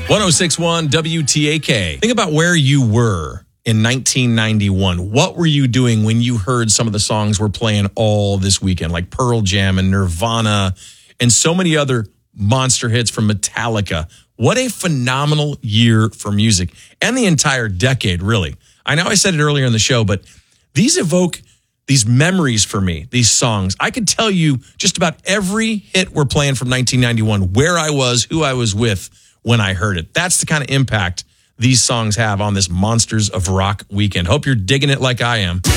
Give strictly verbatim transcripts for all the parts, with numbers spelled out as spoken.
one oh six point one W T A K. Think about where you were in nineteen ninety-one. What were you doing when you heard some of the songs we're playing all this weekend, like Pearl Jam and Nirvana and so many other monster hits from Metallica? What a phenomenal year for music, and the entire decade, really. I know I said it earlier in the show, but these evoke these memories for me, these songs. I could tell you just about every hit we're playing from nineteen ninety-one, where I was, who I was with when I heard it. That's the kind of impact these songs have on this Monsters of Rock weekend. Hope you're digging it like I am.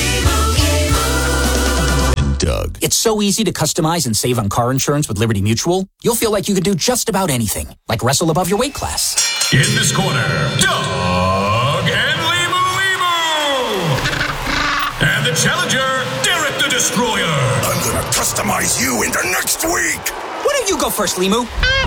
And Doug. It's so easy to customize and save on car insurance with Liberty Mutual. You'll feel like you can do just about anything, like wrestle above your weight class. In this corner, Doug and Limu Limu. And the challenger, Derek the Destroyer. I'm gonna customize you into next week. Why don't you go first, Limu?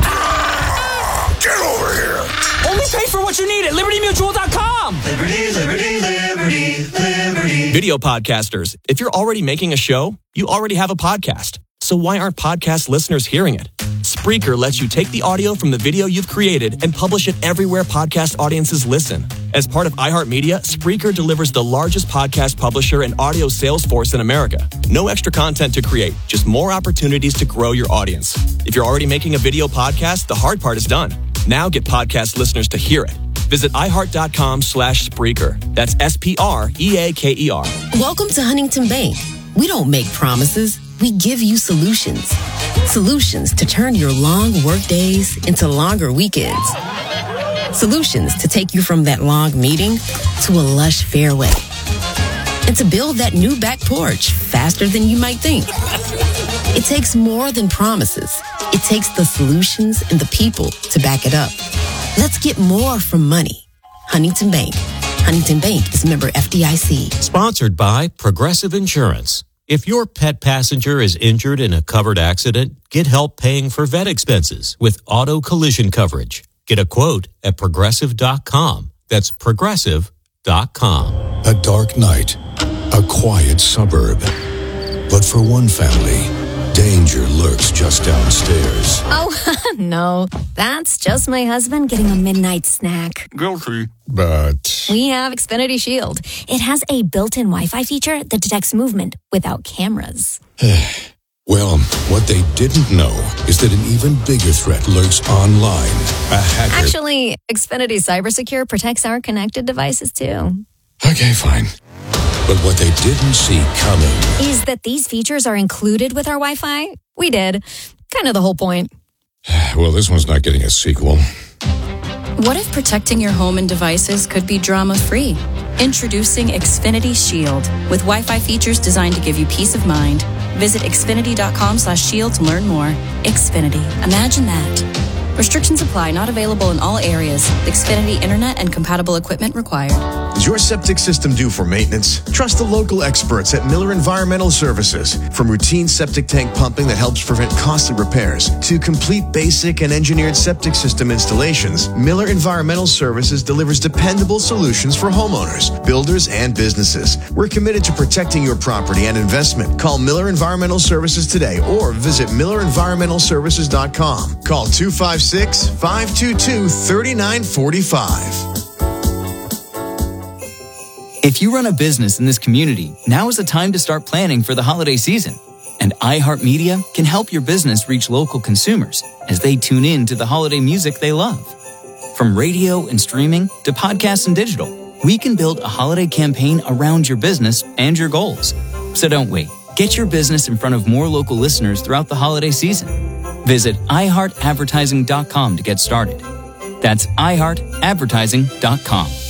Get over here. Only pay for what you need at Liberty Mutual dot com. Liberty, Liberty, Liberty, Liberty. Video podcasters, if you're already making a show, you already have a podcast. So why aren't podcast listeners hearing it? Spreaker lets you take the audio from the video you've created and publish it everywhere podcast audiences listen. As part of iHeartMedia, Spreaker delivers the largest podcast publisher and audio sales force in America. No extra content to create, just more opportunities to grow your audience. If you're already making a video podcast, the hard part is done. Now get podcast listeners to hear it. Visit iHeart.com slash Spreaker. That's S P R E A K E R. Welcome to Huntington Bank. We don't make promises. We give you solutions. Solutions to turn your long work days into longer weekends. Solutions to take you from that long meeting to a lush fairway. And to build that new back porch faster than you might think. It takes more than promises. It takes the solutions and the people to back it up. Let's get more from money. Huntington Bank. Huntington Bank is member F D I C. Sponsored by Progressive Insurance. If your pet passenger is injured in a covered accident, get help paying for vet expenses with auto collision coverage. Get a quote at progressive dot com. That's progressive dot com. A dark night, a quiet suburb. But for one family, danger lurks just downstairs. Oh, no. That's just my husband getting a midnight snack. Guilty. But We have Xfinity Shield. It has a built-in Wi-Fi feature that detects movement without cameras. well, what they didn't know is that an even bigger threat lurks online. A hacker. Actually, Xfinity CyberSecure protects our connected devices, too. Okay, fine. But what they didn't see coming is that these features are included with our Wi-Fi. We did. Kind of the whole point. Well, this one's not getting a sequel. What if protecting your home and devices could be drama-free? Introducing Xfinity Shield with Wi-Fi features designed to give you peace of mind. Visit xfinity.com slash shield to learn more. Xfinity. Imagine that. Restrictions apply. Not available in all areas. Xfinity Internet and compatible equipment required. Is your septic system due for maintenance? Trust the local experts at Miller Environmental Services. From routine septic tank pumping that helps prevent costly repairs to complete basic and engineered septic system installations, Miller Environmental Services delivers dependable solutions for homeowners, builders, and businesses. We're committed to protecting your property and investment. Call Miller Environmental Services today or visit miller environmental services dot com. Call two five six, five two two, three nine four five. If you run a business in this community, now is the time to start planning for the holiday season. And iHeartMedia can help your business reach local consumers as they tune in to the holiday music they love. From radio and streaming to podcasts and digital, we can build a holiday campaign around your business and your goals. So don't wait. Get your business in front of more local listeners throughout the holiday season. Visit i heart advertising dot com to get started. That's i heart advertising dot com.